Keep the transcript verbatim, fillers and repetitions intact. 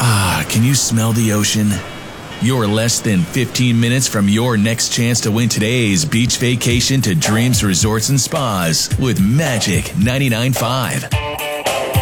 Ah, can you smell the ocean? You're less than fifteen minutes from your next chance to win today's beach vacation to Dreams Resorts and Spas with Magic ninety-nine point five.